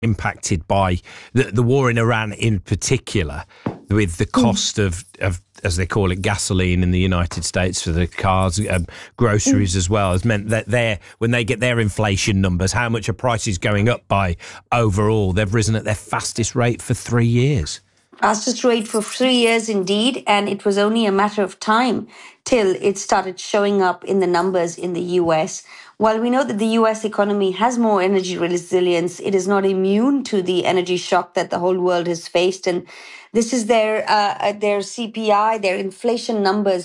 impacted by the war in Iran in particular, with the cost of as they call it, gasoline in the United States for the cars, groceries as well, has meant that when they get their inflation numbers, how much are prices going up by overall? They've risen at their fastest rate for 3 years. Fastest rate for 3 years indeed, and it was only a matter of time till it started showing up in the numbers in the US. While we know that the US economy has more energy resilience, it is not immune to the energy shock that the whole world has faced. And this is their CPI, their inflation numbers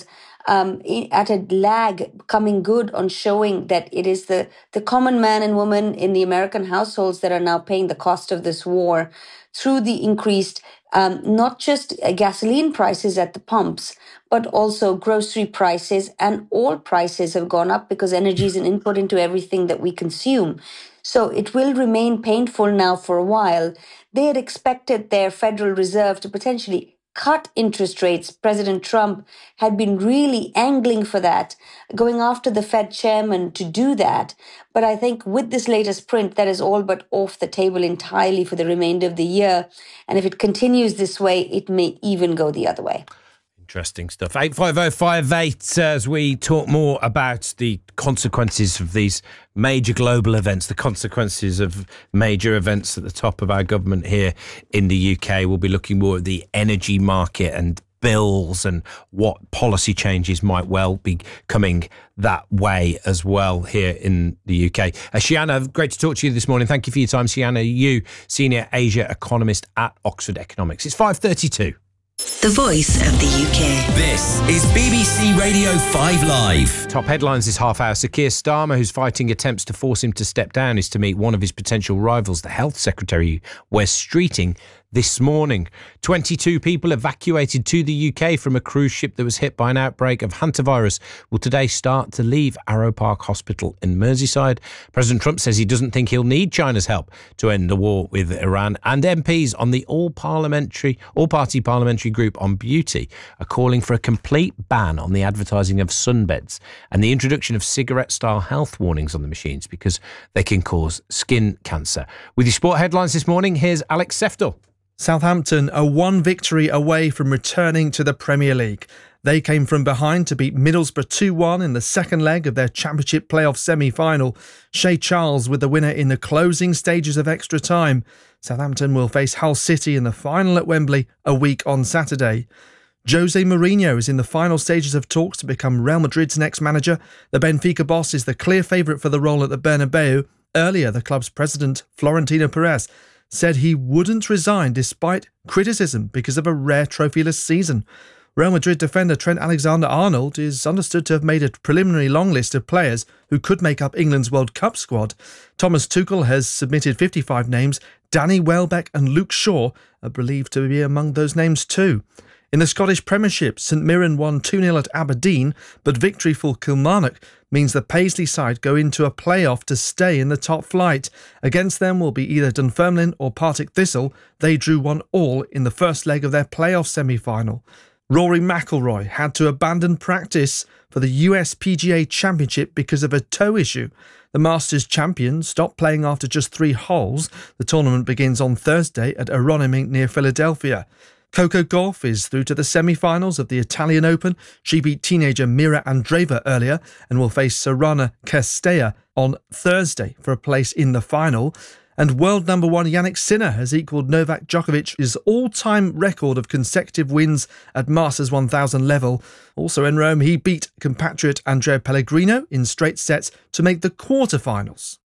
at a lag coming good on showing that it is the common man and woman in the American households that are now paying the cost of this war through the increased not just gasoline prices at the pumps, but also grocery prices, and all prices have gone up because energy is an input into everything that we consume. So it will remain painful now for a while. They had expected their Federal Reserve to potentially cut interest rates. President Trump had been really angling for that, going after the Fed chairman to do that. But I think with this latest print, that is all but off the table entirely for the remainder of the year. And if it continues this way, it may even go the other way. Interesting stuff. 85058 as we talk more about the consequences of these major global events, the consequences of major events at the top of our government here in the UK. We'll be looking more at the energy market and bills and what policy changes might well be coming that way as well here in the UK. Shiana, great to talk to you this morning. Thank you for your time, Shiana. You, Senior Asia Economist at Oxford Economics. It's 5:32. The voice of the UK. This is BBC Radio 5 Live. Top headlines this half hour. Sir Keir Starmer, who's fighting attempts to force him to step down, is to meet one of his potential rivals, the Health Secretary, Wes Streeting, this morning. 22 people evacuated to the UK from a cruise ship that was hit by an outbreak of hantavirus will today start to leave Arrow Park Hospital in Merseyside. President Trump says he doesn't think he'll need China's help to end the war with Iran. And MPs on the all-party parliamentary group on beauty are calling for a complete ban on the advertising of sunbeds and the introduction of cigarette-style health warnings on the machines because they can cause skin cancer. With your sport headlines this morning, here's Alex Seftel. Southampton are one victory away from returning to the Premier League. They came from behind to beat Middlesbrough 2-1 in the second leg of their Championship playoff semi-final. Shea Charles with the winner in the closing stages of extra time. Southampton will face Hull City in the final at Wembley a week on Saturday. Jose Mourinho is in the final stages of talks to become Real Madrid's next manager. The Benfica boss is the clear favourite for the role at the Bernabeu. Earlier, the club's president, Florentino Perez, said he wouldn't resign despite criticism because of a rare trophyless season. Real Madrid defender Trent Alexander-Arnold is understood to have made a preliminary long list of players who could make up England's World Cup squad. Thomas Tuchel has submitted 55 names. Danny Welbeck and Luke Shaw are believed to be among those names too. In the Scottish Premiership, St Mirren won 2-0 at Aberdeen, but victory for Kilmarnock means the Paisley side go into a playoff to stay in the top flight. Against them will be either Dunfermline or Partick Thistle. They drew 1-1 in the first leg of their playoff semi-final. Rory McIlroy had to abandon practice for the US PGA Championship because of a toe issue. The Masters champion stopped playing after just 3 holes. The tournament begins on Thursday at Aronimink near Philadelphia. Coco Gauff is through to the semi-finals of the Italian Open. She beat teenager Mira Andreeva earlier and will face Sorana Castella on Thursday for a place in the final. And world number 1 Jannik Sinner has equalled Novak Djokovic's all-time record of consecutive wins at Masters 1000 level. Also in Rome, he beat compatriot Andrea Pellegrino in straight sets to make the quarterfinals.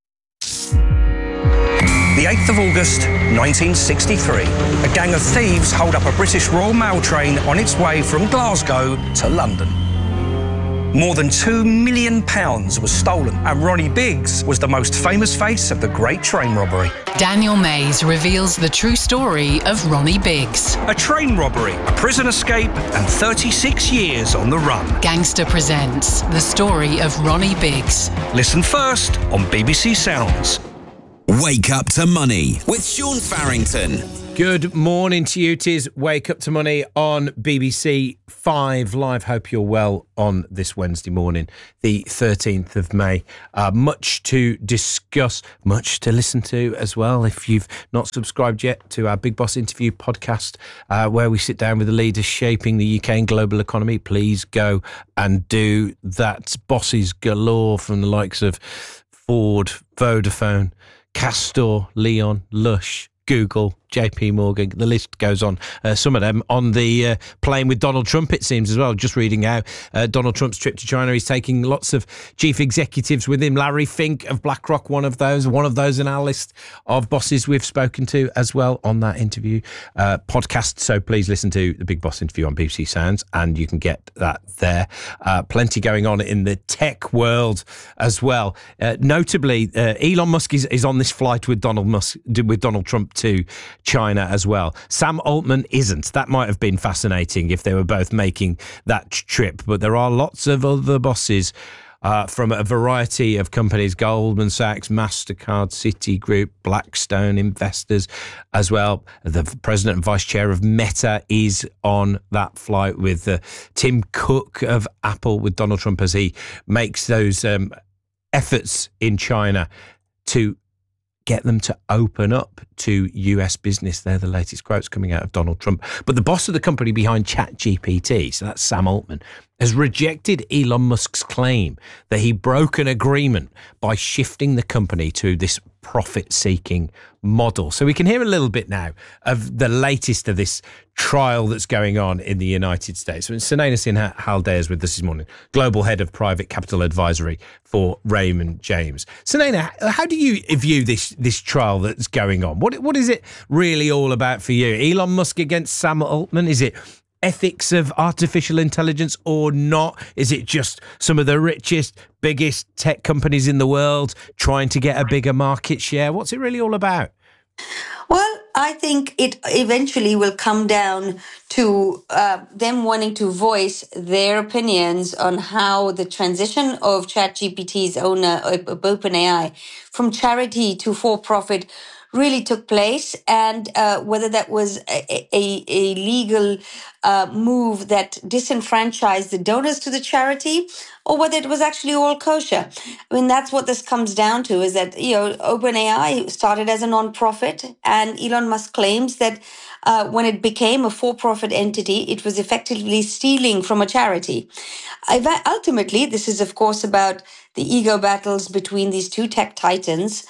The 8th of August, 1963. A gang of thieves hold up a British Royal Mail train on its way from Glasgow to London. More than £2 million was stolen, and Ronnie Biggs was the most famous face of the Great Train Robbery. Daniel Mays reveals the true story of Ronnie Biggs. A train robbery, a prison escape, and 36 years on the run. Gangster presents the story of Ronnie Biggs. Listen first on BBC Sounds. Wake Up to Money with Sean Farrington. Good morning to you. It is Wake Up to Money on BBC 5 Live. Hope you're well on this Wednesday morning, the 13th of May. Much to discuss, much to listen to as well. If you've not subscribed yet to our Big Boss interview podcast, where we sit down with the leaders shaping the UK and global economy, please go and do that. Bosses galore from the likes of Ford, Vodafone, Castor, Leon, Lush, Google, JP Morgan, the list goes on. Some of them on the plane with Donald Trump, it seems, as well. Just reading out Donald Trump's trip to China. He's taking lots of chief executives with him. Larry Fink of BlackRock, one of those in our list of bosses we've spoken to as well on that interview podcast. So please listen to the Big Boss interview on BBC Sounds, and you can get that there. Plenty going on in the tech world as well. Notably, Elon Musk is on this flight with Donald Trump to China as well. Sam Altman isn't. That might have been fascinating if they were both making that trip, but there are lots of other bosses from a variety of companies: Goldman Sachs, MasterCard, Citigroup, Blackstone investors as well. The president and vice chair of Meta is on that flight with Tim Cook of Apple, with Donald Trump as he makes those efforts in China to get them to open up to US business. They're the latest quotes coming out of Donald Trump. But the boss of the company behind ChatGPT, so that's Sam Altman, has rejected Elon Musk's claim that he broke an agreement by shifting the company to this profit-seeking model. So we can hear a little bit now of the latest of this trial that's going on in the United States. Sunaina Sinha Halday is with us this morning, Global Head of Private Capital Advisory for Raymond James. Sunaina, how do you view this trial that's going on? What is it really all about for you? Elon Musk against Sam Altman? Is it ethics of artificial intelligence or not? Is it just some of the richest, biggest tech companies in the world trying to get a bigger market share? What's it really all about? Well, I think it eventually will come down to them wanting to voice their opinions on how the transition of ChatGPT's owner, OpenAI, from charity to for-profit really took place, and whether that was a legal move that disenfranchised the donors to the charity, or whether it was actually all kosher. I mean, that's what this comes down to, is that, OpenAI started as a non-profit, and Elon Musk claims that when it became a for-profit entity, it was effectively stealing from a charity. Ultimately, this is, of course, about the ego battles between these two tech titans.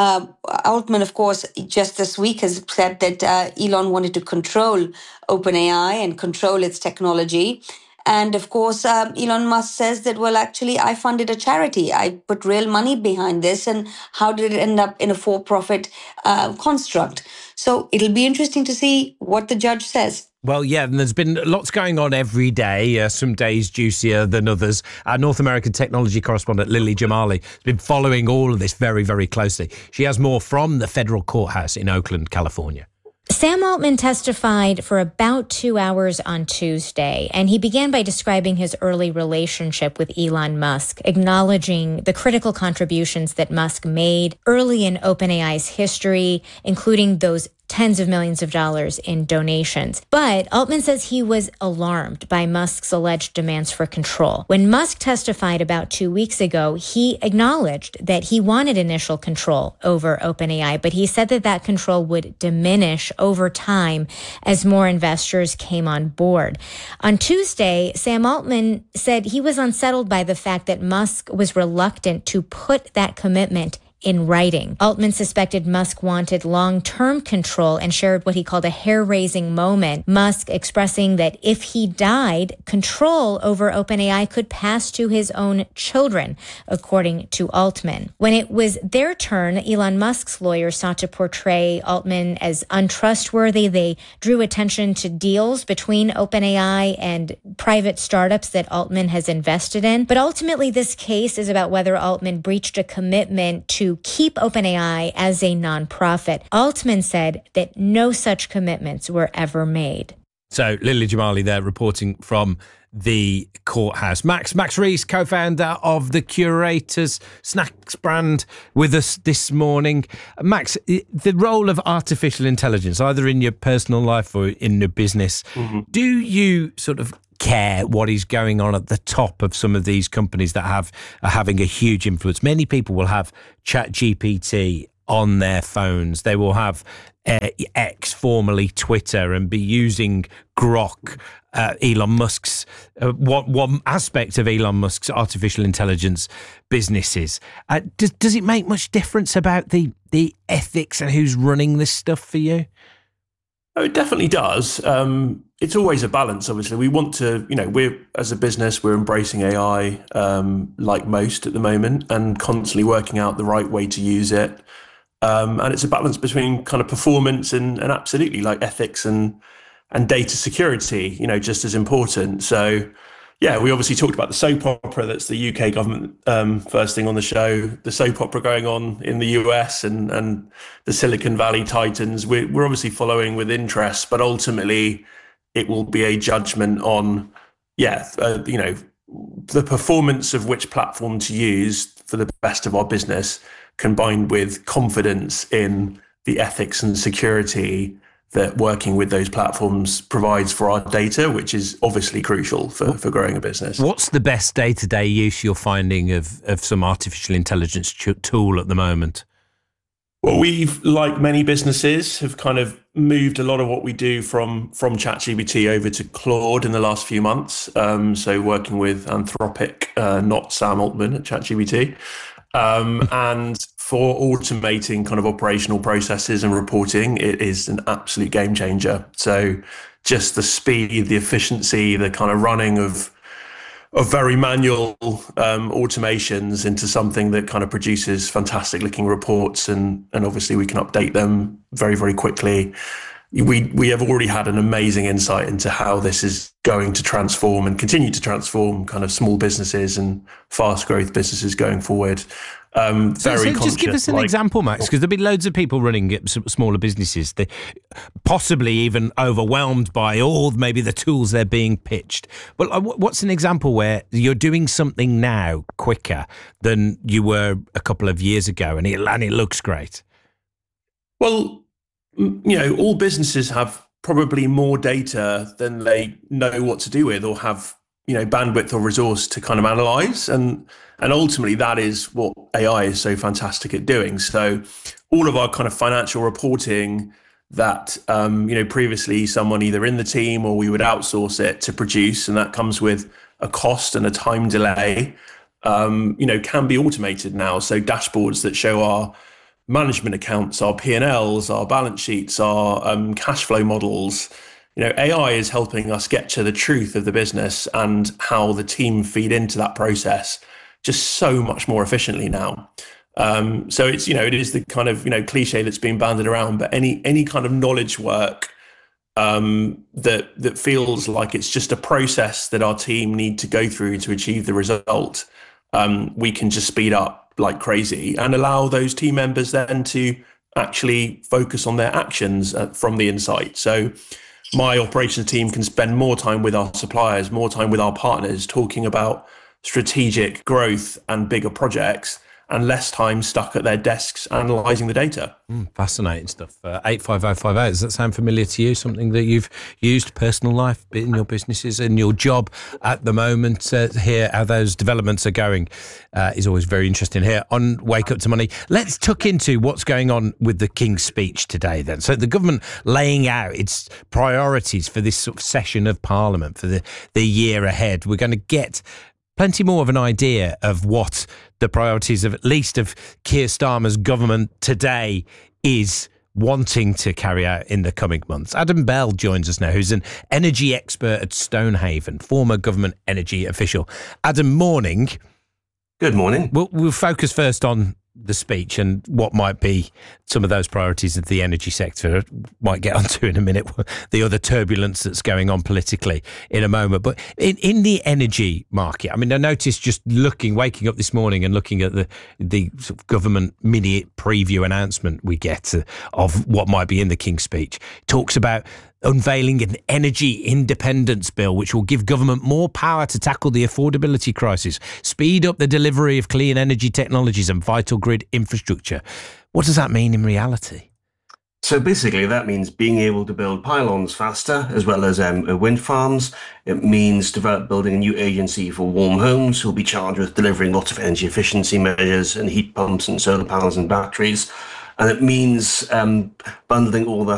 Altman, of course, just this week has said that Elon wanted to control OpenAI and control its technology. And of course, Elon Musk says that, well, actually, I funded a charity. I put real money behind this. And how did it end up in a for-profit construct? So it'll be interesting to see what the judge says. Well, yeah, and there's been lots going on every day, some days juicier than others. Our North American technology correspondent, Lily Jamali, has been following all of this very, very closely. She has more from the federal courthouse in Oakland, California. Sam Altman testified for about 2 hours on Tuesday, and he began by describing his early relationship with Elon Musk, acknowledging the critical contributions that Musk made early in OpenAI's history, including those tens of millions of dollars in donations. But Altman says he was alarmed by Musk's alleged demands for control. When Musk testified about 2 weeks ago, he acknowledged that he wanted initial control over OpenAI, but he said that that control would diminish over time as more investors came on board. On Tuesday, Sam Altman said he was unsettled by the fact that Musk was reluctant to put that commitment in writing. Altman suspected Musk wanted long-term control and shared what he called a hair-raising moment, Musk expressing that if he died, control over OpenAI could pass to his own children, according to Altman. When it was their turn, Elon Musk's lawyers sought to portray Altman as untrustworthy. They drew attention to deals between OpenAI and private startups that Altman has invested in. But ultimately, this case is about whether Altman breached a commitment to keep OpenAI as a nonprofit. Altman said that no such commitments were ever made. So Lily Jamali there reporting from the courthouse. Max Rees, co-founder of the Curators snacks brand, with us this morning. Max, the role of artificial intelligence, either in your personal life or in your business, do you sort of care what is going on at the top of some of these companies that are having a huge influence? Many people will have ChatGPT on their phones. They will have X, formerly Twitter, and be using Grok, Elon Musk's one aspect of Elon Musk's artificial intelligence businesses. Does it make much difference about the ethics and who's running this stuff for you? Oh, it definitely does. It's always a balance. Obviously, we want to, we're, as a business, we're embracing AI like most at the moment, and constantly working out the right way to use it. And it's a balance between kind of performance and absolutely like ethics and data security, just as important. So, yeah, we obviously talked about the soap opera that's the UK government first thing on the show, the soap opera going on in the US and the Silicon Valley titans. We're obviously following with interest, but ultimately it will be a judgment on, the performance of which platform to use for the best of our business, combined with confidence in the ethics and security that working with those platforms provides for our data, which is obviously crucial for growing a business. What's the best day-to-day use you're finding of some artificial intelligence tool at the moment? Well, we've, like many businesses, have kind of moved a lot of what we do from ChatGPT over to Claude in the last few months. So working with Anthropic, not Sam Altman at ChatGPT. And for automating kind of operational processes and reporting, it is an absolute game changer. So just the speed, the efficiency, the kind of running of very manual automations into something that kind of produces fantastic looking reports, and obviously we can update them very, very quickly. We have already had an amazing insight into how this is going to transform and continue to transform kind of small businesses and fast growth businesses going forward. So just give us an example, Max, because there'll be loads of people running smaller businesses, they possibly even overwhelmed by all maybe the tools they're being pitched. But what's an example where you're doing something now quicker than you were a couple of years ago, and it looks great? Well, all businesses have probably more data than they know what to do with, or have bandwidth or resource to kind of analyze, and ultimately that is what AI is so fantastic at doing. So all of our kind of financial reporting that previously someone either in the team or we would outsource it to produce, and that comes with a cost and a time delay, can be automated now. So dashboards that show our management accounts, our P&Ls, our balance sheets, our cash flow models. AI is helping us get to the truth of the business and how the team feed into that process just so much more efficiently now. So it's, it is the kind of, cliche that's been bandied around, but any kind of knowledge work that feels like it's just a process that our team need to go through to achieve the result, we can just speed up like crazy and allow those team members then to actually focus on their actions from the insight. So my operations team can spend more time with our suppliers, more time with our partners, talking about strategic growth and bigger projects, and less time stuck at their desks analysing the data. Fascinating stuff. 85058, does that sound familiar to you? Something that you've used personal life, in your businesses, in your job at the moment? Hear how those developments are going is always very interesting here on Wake Up to Money. Let's tuck into what's going on with the King's Speech today then. So the government laying out its priorities for this sort of session of Parliament for the year ahead. We're going to get plenty more of an idea of what the priorities of at least of Keir Starmer's government today is wanting to carry out in the coming months. Adam Bell joins us now, who's an energy expert at Stonehaven, former government energy official. Adam, morning. Good morning. We'll focus first on the speech and what might be some of those priorities of the energy sector. Might get onto in a minute the other turbulence that's going on politically in a moment. But in the energy market, I mean, I noticed just waking up this morning and looking at the sort of government mini preview announcement we get of what might be in the King's Speech, talks about unveiling an energy independence bill, which will give government more power to tackle the affordability crisis, speed up the delivery of clean energy technologies and vital grid infrastructure. What does that mean in reality? So basically, that means being able to build pylons faster, as well as wind farms. It means building a new agency for warm homes, who'll be charged with delivering lots of energy efficiency measures and heat pumps and solar panels and batteries. And it means bundling all the